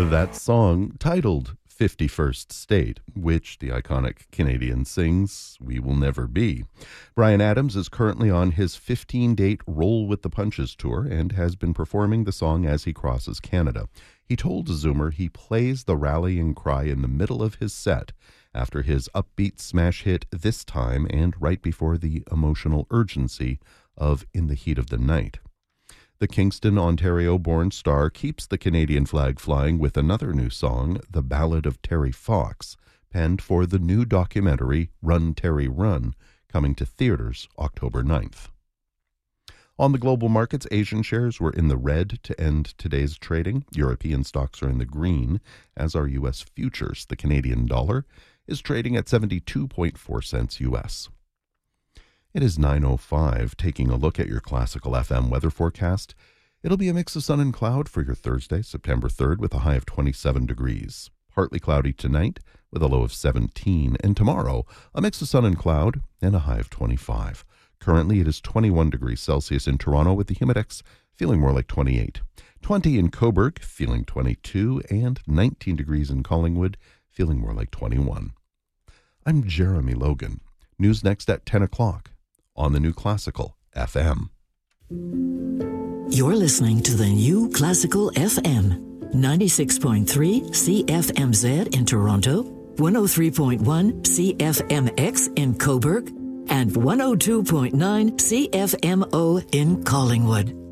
That song, titled 51st State, which the iconic Canadian sings, We Will Never Be. Bryan Adams is currently on his 15-date Roll with the Punches tour and has been performing the song as he crosses Canada. He told Zoomer he plays the rallying cry in the middle of his set after his upbeat smash hit This Time and right before the emotional urgency of In the Heat of the Night. The Kingston, Ontario-born star keeps the Canadian flag flying with another new song, The Ballad of Terry Fox, penned for the new documentary Run, Terry, Run, coming to theaters October 9th. On the global markets, Asian shares were in the red to end today's trading. European stocks are in the green, as are U.S. futures. The Canadian dollar is trading at 72.4 cents U.S. It is 9:05. Taking a look at your Classical FM weather forecast. It'll be a mix of sun and cloud for your Thursday, September 3rd, with a high of 27 degrees. Partly cloudy tonight with a low of 17. And tomorrow, a mix of sun and cloud and a high of 25. Currently, it is 21 degrees Celsius in Toronto with the Humidex feeling more like 28. 20 in Cobourg, feeling 22. And 19 degrees in Collingwood, feeling more like 21. I'm Jeremy Logan. News next at 10 o'clock. On the new Classical FM. You're listening to the new Classical FM, 96.3 CFMZ in Toronto, 103.1 CFMX in Cobourg, and 102.9 CFMO in Collingwood.